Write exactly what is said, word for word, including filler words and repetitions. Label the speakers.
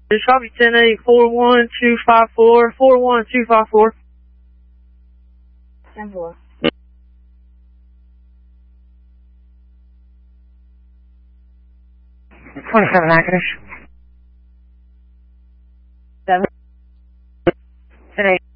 Speaker 1: Just copy ten eight four one two five four four one two five four.
Speaker 2: ten four.
Speaker 3: twenty-seven acres.
Speaker 2: seven.
Speaker 3: ten eight.